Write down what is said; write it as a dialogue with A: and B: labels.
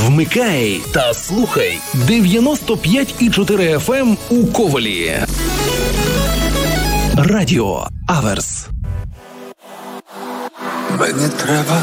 A: Вмикай та слухай 95,4 FM у Ковелі. Радіо Аверс.
B: Мені треба